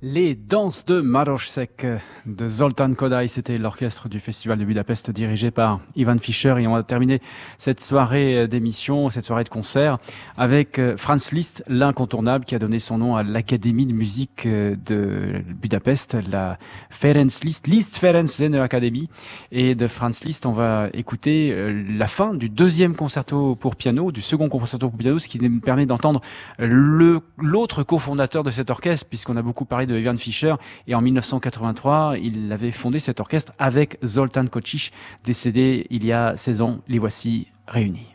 Les danses de Marošek de Zoltán Kodály, c'était l'orchestre du Festival de Budapest dirigé par Ivan Fischer. Et on va terminer cette soirée d'émission, cette soirée de concert avec Franz Liszt, l'incontournable qui a donné son nom à l'Académie de musique de Budapest, la Ferenc Liszt, Liszt Ferenc Zeneakadémie. Et de Franz Liszt, on va écouter la fin du deuxième concerto pour piano, du second concerto pour piano, ce qui nous permet d'entendre l'autre cofondateur de cet orchestre, puisqu'on a beaucoup parlé de Ivan Fischer, et en 1983, il avait fondé cet orchestre avec Zoltán Kocsis, décédé il y a 16 ans. Les voici réunis.